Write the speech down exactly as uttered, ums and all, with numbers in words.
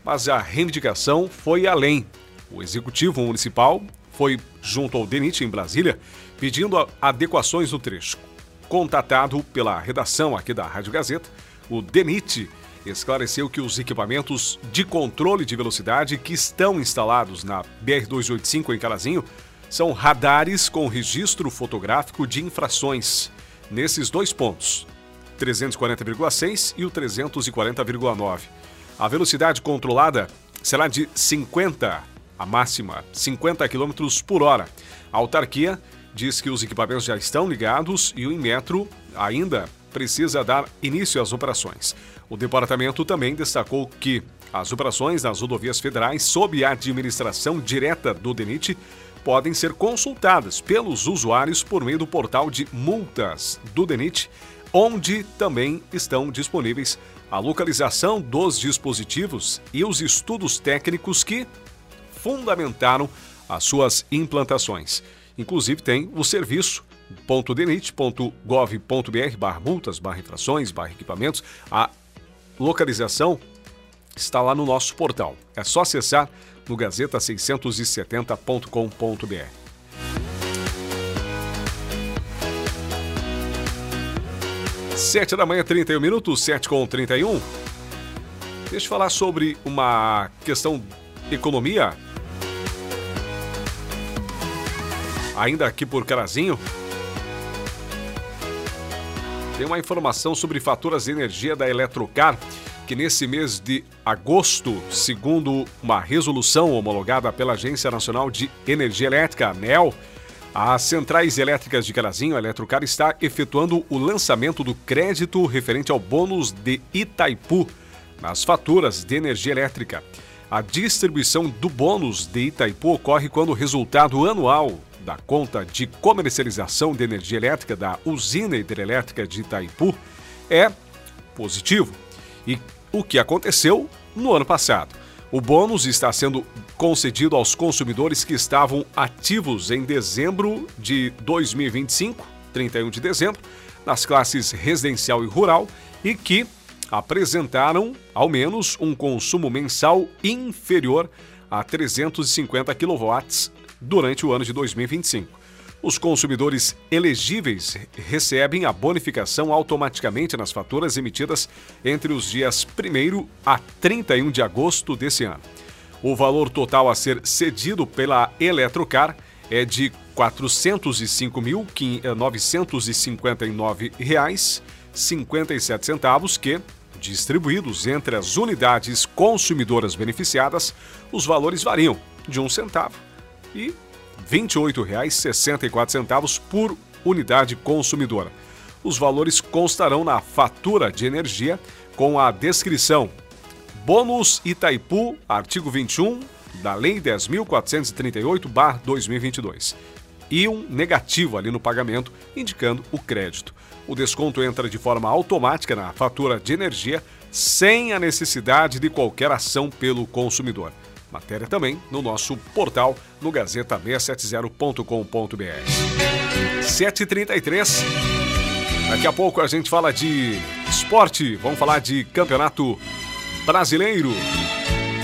mas a reivindicação foi além. O Executivo Municipal foi junto ao DENIT em Brasília, pedindo adequações no trecho. Contatado pela redação aqui da Rádio Gazeta, o DENIT esclareceu que os equipamentos de controle de velocidade que estão instalados na B R duzentos e oitenta e cinco em Carazinho são radares com registro fotográfico de infrações nesses dois pontos, trezentos e quarenta vírgula seis e o trezentos e quarenta vírgula nove. A velocidade controlada será de cinquenta, a máxima, cinquenta quilômetros por hora. A autarquia diz que os equipamentos já estão ligados e o Inmetro ainda precisa dar início às operações. O departamento também destacou que as operações nas rodovias federais sob a administração direta do DENIT podem ser consultadas pelos usuários por meio do portal de multas do DENIT, onde também estão disponíveis a localização dos dispositivos e os estudos técnicos que fundamentaram as suas implantações. Inclusive tem o serviço .denit.gov.br barra multas, barra infrações, barra equipamentos. A localização está lá no nosso portal. É só acessar no gazeta seiscentos e setenta ponto com ponto br. Sete da manhã, trinta e um minutos, sete com trinta e um. Deixa eu falar sobre uma questão de economia. Ainda aqui por Carazinho, tem uma informação sobre faturas de energia da Eletrocar, que nesse mês de agosto, segundo uma resolução homologada pela Agência Nacional de Energia Elétrica, ANEEL, as centrais elétricas de Carazinho, a Eletrocar, está efetuando o lançamento do crédito referente ao bônus de Itaipu nas faturas de energia elétrica. A distribuição do bônus de Itaipu ocorre quando o resultado anual da conta de comercialização de energia elétrica da usina hidrelétrica de Itaipu é positivo. E o que aconteceu no ano passado? O bônus está sendo concedido aos consumidores que estavam ativos em dezembro de dois mil e vinte e cinco, trinta e um de dezembro, nas classes residencial e rural e que apresentaram ao menos um consumo mensal inferior a trezentos e cinquenta quilowatts durante o ano de dois mil e vinte e cinco. Os consumidores elegíveis recebem a bonificação automaticamente nas faturas emitidas entre os dias primeiro a trinta e um de agosto desse ano. O valor total a ser cedido pela Eletrocar é de quatrocentos e cinco mil novecentos e cinquenta e nove reais e cinquenta e sete centavos que, distribuídos entre as unidades consumidoras beneficiadas, os valores variam de um centavo e vinte e oito reais e sessenta e quatro centavos por unidade consumidora. Os valores constarão na fatura de energia com a descrição Bônus Itaipu, artigo vinte e um da Lei dez mil quatrocentos e trinta e oito barra dois mil e vinte e dois e um negativo ali no pagamento indicando o crédito. O desconto entra de forma automática na fatura de energia sem a necessidade de qualquer ação pelo consumidor. Matéria também no nosso portal no gazeta seiscentos e setenta ponto com ponto br. sete e trinta e três. Daqui a pouco a gente fala de esporte. Vamos falar de Campeonato Brasileiro.